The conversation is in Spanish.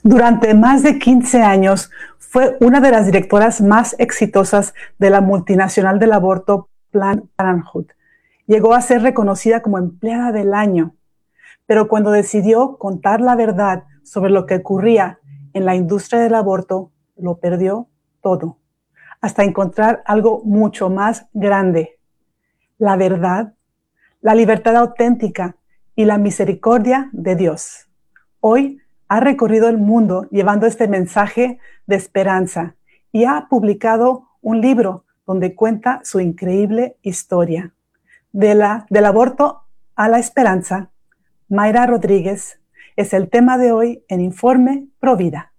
Durante más de 15 años fue una de las directoras más exitosas de la multinacional del aborto Planned Parenthood. Llegó a ser reconocida como empleada del año, pero cuando decidió contar la verdad sobre lo que ocurría en la industria del aborto, lo perdió todo, hasta encontrar algo mucho más grande: la verdad, la libertad auténtica y la misericordia de Dios. Hoy ha recorrido el mundo llevando este mensaje de esperanza y ha publicado un libro donde cuenta su increíble historia. Del aborto a la esperanza, Mayra Rodríguez es el tema de hoy en Informe Provida.